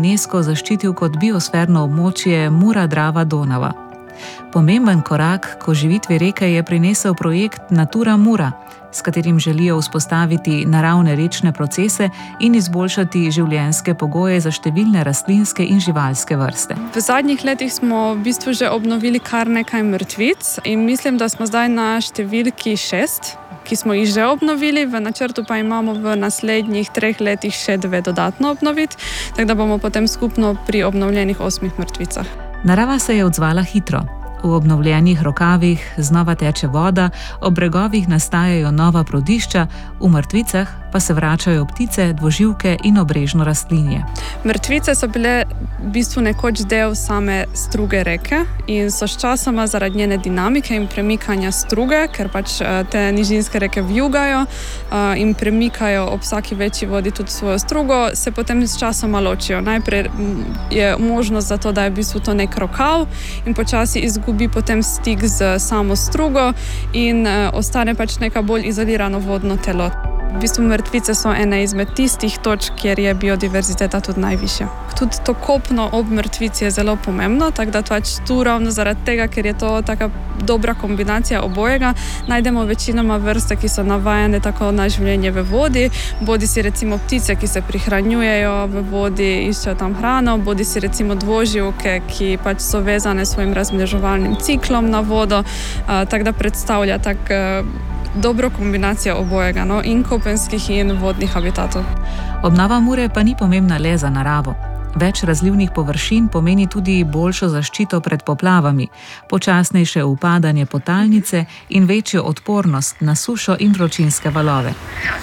UNESCO zaščitil kot biosferno območje Mura-Drava-Donava. Pomemben korak k oživitvi reke je prinesel projekt Natura Mura, s katerim želijo vzpostaviti naravne rečne procese in izboljšati življenjske pogoje za številne rastlinske in živalske vrste. V zadnjih letih smo v bistvu že obnovili kar nekaj mrtvic in mislim, da smo zdaj na številki 6, ki smo jih že obnovili, v načrtu pa imamo v naslednjih 3 letih še 2 dodatno obnoviti, tako da bomo potem skupno pri obnovljenih 8 mrtvicah. Narava se je odzvala hitro. V obnovljenih rokavih znova teče voda, ob bregovih nastajajo nova prodišča, v mrtvicah pa se vračajo ptice, dvoživke in obrežno rastlinje. Mrtvice so bile v bistvu nekoč del same struge reke in so sčasoma zaradi njene dinamike in premikanja struge, ker pač te nižinske reke vijugajo in premikajo ob vsaki večji vodi tudi svojo strugo, se potem sčasoma ločijo. Najprej je možnost za to, da je v bistvu to nek rokav in počasi izgubi potem stik z samo strugo in ostane pač neka bolj izolirano vodno telo. V bistvu mrtvice so ene izmed tistih točk, kjer je biodiverziteta tudi najvišja. Tudi to kopno ob mrtvici je zelo pomembno, tako da pač tu ravno zaradi tega, ker je to taka dobra kombinacija obojega, najdemo večinoma vrste, ki so navajene tako na življenje v vodi, bodi si recimo ptice, ki se prihranjujejo v vodi, iščejo tam hrano, bodi si recimo dvoživke, ki pač so vezane s svojim razmnoževalnim ciklom na vodo, tako da predstavlja dobro kombinacijo obojega, in kopenskih in vodnih habitatov. Obnova Mure pa ni pomembna le za naravo. Več razlivnih površin pomeni tudi boljšo zaščito pred poplavami, počasnejše upadanje podtalnice in večjo odpornost na sušo in vročinske valove.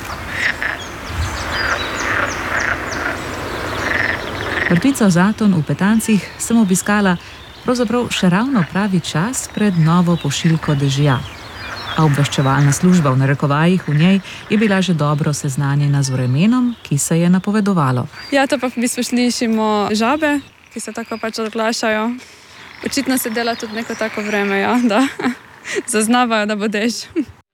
Vrtnico Zaton v Petancih sem obiskala pravzaprav še ravno pravi čas pred novo pošiljko dežja. A obveščevalna služba v narekovajih v njej je bila že dobro seznanjena z vremenom, ki se je napovedovalo. Ja, to pa v bistvu slišimo žabe, ki se tako pač odglašajo. Očitno se dela tudi neko tako vreme, ja, da zaznavajo, da bo dež.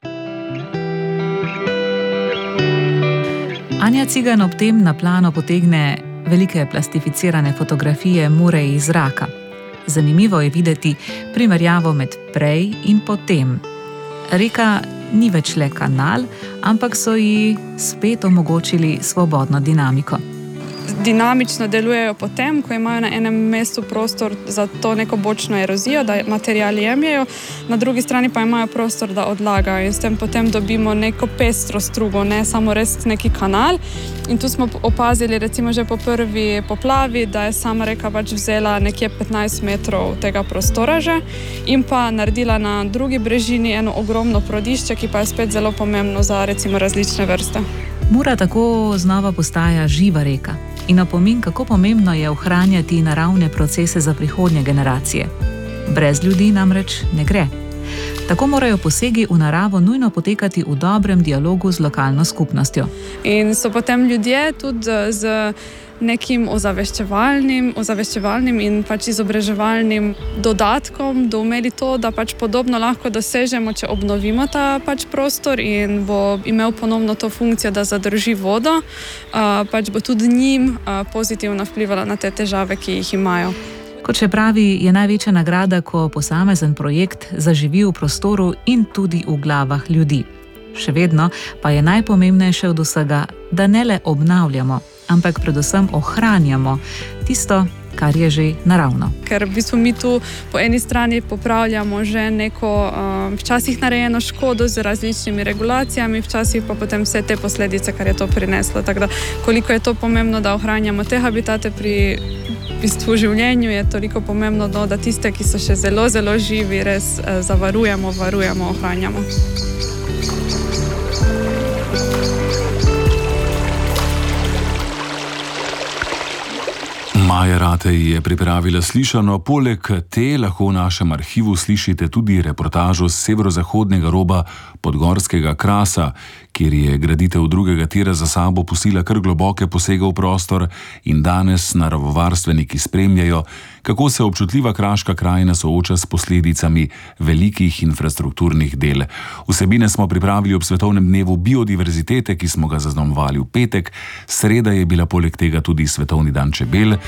Anja Cigan ob tem na plano potegne velike plastificirane fotografije Mure iz zraka. Zanimivo je videti primerjavo med prej in potem. Reka ni več le kanal, ampak so ji spet omogočili svobodno dinamiko. Dinamično delujejo potem, ko imajo na enem mestu prostor za to neko bočno erozijo, da materiali jemljejo, na drugi strani pa imajo prostor, da odlagajo in s tem potem dobimo neko pestro strugo, ne samo res neki kanal. In tu smo opazili recimo že po prvi poplavi, da je sama reka pač vzela nekje 15 metrov tega prostora že in pa naredila na drugi brežini eno ogromno prodišče, ki pa je spet zelo pomembno za recimo različne vrste. Mura tako znova postaja živa reka in opomin, kako pomembno je ohranjati naravne procese za prihodnje generacije. Brez ljudi namreč ne gre. Tako morajo posegi v naravo nujno potekati v dobrem dialogu z lokalno skupnostjo. In so potem ljudje tudi z nekim ozaveščevalnim in pač izobraževalnim dodatkom doumeli to, da pač podobno lahko dosežemo, če obnovimo ta pač prostor in bo imel ponovno to funkcijo, da zadrži vodo, pač bo tudi njim pozitivno vplivala na te težave, ki jih imajo. Kot še pravi, je največja nagrada, ko posamezen projekt zaživi v prostoru in tudi v glavah ljudi. Še vedno pa je najpomembnejše od vsega, da ne le obnavljamo, ampak predvsem ohranjamo tisto, kar je že naravno. Ker v bistvu mi tu po eni strani popravljamo že neko včasih narejeno škodo z različnimi regulacijami, včasih pa potem vse te posledice, kar je to prineslo. Tako da, koliko je to pomembno, da ohranjamo te habitate pri v bistvu življenju, je toliko pomembno, da tiste, ki so še zelo, zelo živi, res zavarujemo, ohranjamo. Maja Ratej je pripravila slišano, poleg te lahko v našem arhivu slišite tudi reportažo z severozahodnega roba Podgorskega krasa, kjer je graditev drugega tira za sabo pustila kar globoke posege v prostor in danes naravovarstveniki spremljajo, kako se občutljiva kraška krajina sooča s posledicami velikih infrastrukturnih del. Vsebine smo pripravili ob Svetovnem dnevu biodiverzitete, ki smo ga zaznamovali v petek. Sreda je bila poleg tega tudi Svetovni dan čebel.